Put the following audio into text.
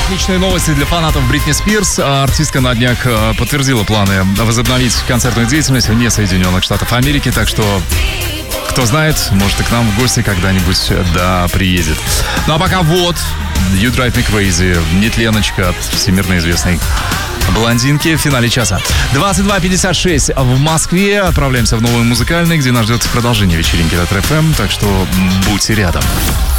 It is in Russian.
Отличные новости для фанатов Бритни Спирс. Артистка на днях подтвердила планы возобновить концертную деятельность вне Соединенных Штатов Америки, так что, кто знает, может и к нам в гости когда-нибудь приедет. Ну а пока вот You Drive Me Crazy, нетленочка от всемирно известной блондинки в финале часа. 22:56 в Москве. Отправляемся в новый музыкальный, где нас ждет продолжение вечеринки Ретро FM, так что будьте рядом.